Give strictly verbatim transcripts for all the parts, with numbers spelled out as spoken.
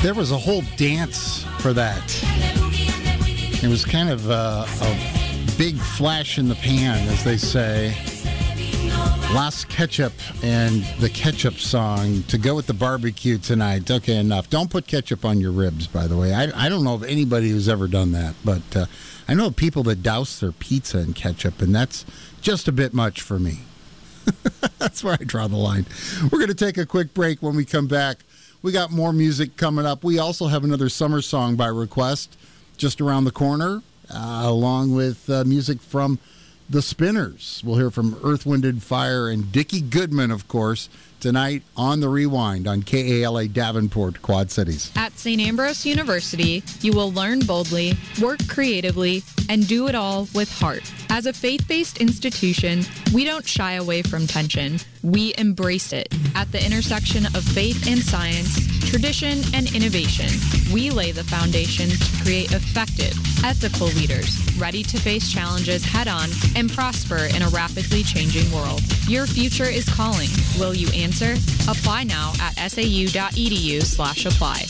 There was a whole dance for that. It was kind of a, a big flash in the pan, as they say. Las Ketchup and the Ketchup song to go with the barbecue tonight. Okay, enough. Don't put ketchup on your ribs, by the way. I, I don't know of anybody who's ever done that, but uh, I know people that douse their pizza in ketchup, and that's just a bit much for me. That's where I draw the line. We're going to take a quick break. When we come back, we got more music coming up. We also have another summer song by request just around the corner, uh, along with uh, music from the Spinners. We'll hear from Earth, Wind and Fire and Dickie Goodman, of course, tonight on The Rewind on K A L A Davenport, Quad Cities. At Saint Ambrose University, you will learn boldly, work creatively, and do it all with heart. As a faith-based institution, we don't shy away from tension. We embrace it. At the intersection of faith and science, tradition and innovation, we lay the foundations to create effective, ethical leaders, ready to face challenges head-on and prosper in a rapidly changing world. Your future is calling. Will you answer? Apply now at sau.edu slash apply.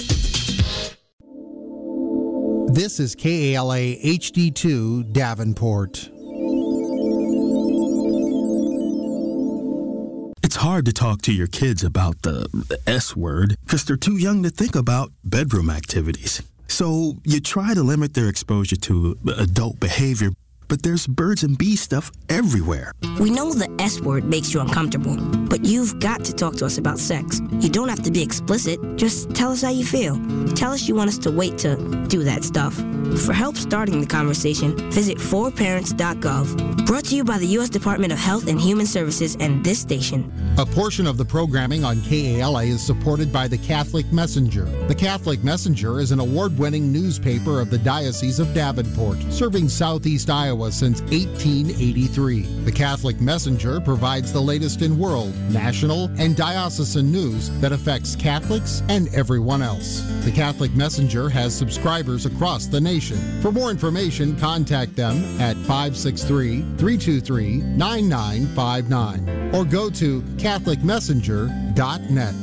This is K A L A H D two Davenport. It's hard to talk to your kids about the S word because they're too young to think about bedroom activities. So you try to limit their exposure to adult behavior, but there's birds and bees stuff everywhere. We know the S word makes you uncomfortable, but you've got to talk to us about sex. You don't have to be explicit. Just tell us how you feel. Tell us you want us to wait to do that stuff. For help starting the conversation, visit four parents dot gov. Brought to you by the U S Department of Health and Human Services and this station. A portion of the programming on K A L A is supported by the Catholic Messenger. The Catholic Messenger is an award-winning newspaper of the Diocese of Davenport, serving southeast Iowa since eighteen eighty-three. The Catholic Messenger provides the latest in world, national, and diocesan news that affects Catholics and everyone else. The Catholic Messenger has subscribers across the nation. For more information, contact them at five six three, three two three, nine nine five nine or go to catholic messenger dot net.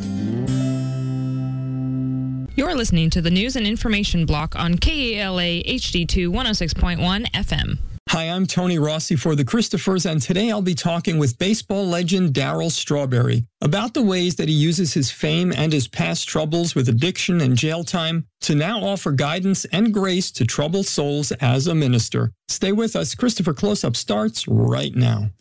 You're listening to the News and Information Block on K A L A H D two one oh six point one F M. Hi, I'm Tony Rossi for the Christophers, and today I'll be talking with baseball legend Darryl Strawberry about the ways that he uses his fame and his past troubles with addiction and jail time to now offer guidance and grace to troubled souls as a minister. Stay with us. Christopher Close-Up starts right now.